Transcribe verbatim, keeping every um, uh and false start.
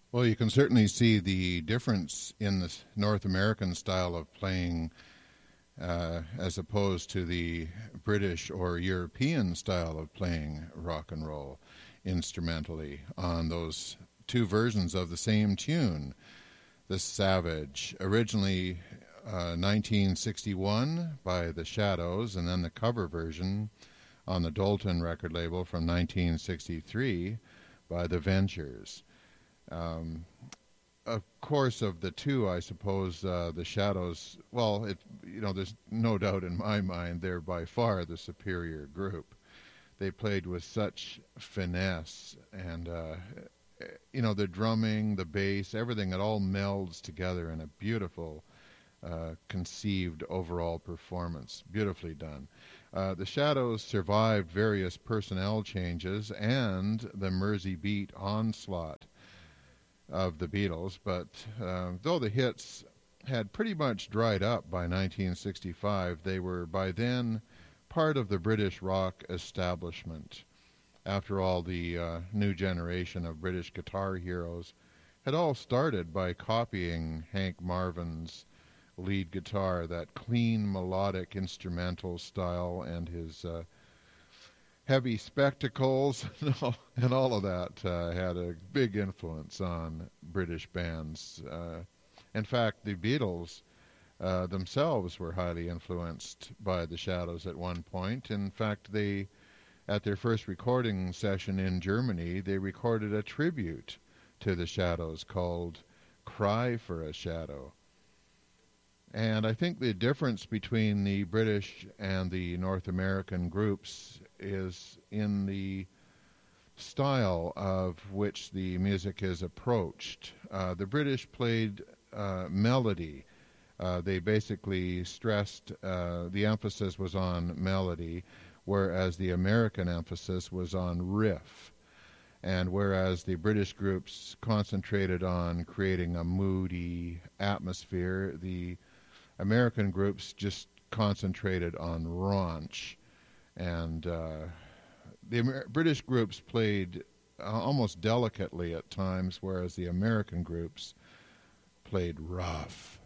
Well, you can certainly see the difference in the North American style of playing uh, as opposed to the British or European style of playing rock and roll instrumentally on those two versions of the same tune. The Savage, originally uh, nineteen sixty-one by The Shadows, and then the cover version on the Dolton record label from nineteen sixty-three by The Ventures. Um, of course, of the two, I suppose uh, the Shadows. Well, it you know, there's no doubt in my mind they're by far the superior group. They played with such finesse, and uh, you know, the drumming, the bass, everything. It all melds together in a beautiful, uh, conceived overall performance. Beautifully done. Uh, the Shadows survived various personnel changes and the Mersey Beat onslaught of the Beatles, but uh, though the hits had pretty much dried up by nineteen sixty-five, they were by then part of the British rock establishment. After all, the uh, new generation of British guitar heroes had all started by copying Hank Marvin's lead guitar, that clean melodic instrumental style, and his uh, heavy spectacles and all of that uh, had a big influence on British bands. Uh, in fact, the Beatles uh, themselves were highly influenced by the Shadows at one point. In fact, they, at their first recording session in Germany, they recorded a tribute to the Shadows called Cry for a Shadow. And I think the difference between the British and the North American groups is in the style of which the music is approached. Uh, the British played uh, melody. Uh, they basically stressed uh, the emphasis was on melody, whereas the American emphasis was on riff. And whereas the British groups concentrated on creating a moody atmosphere, the American groups just concentrated on raunch. And uh, the Amer- British groups played uh, almost delicately at times, whereas the American groups played rough.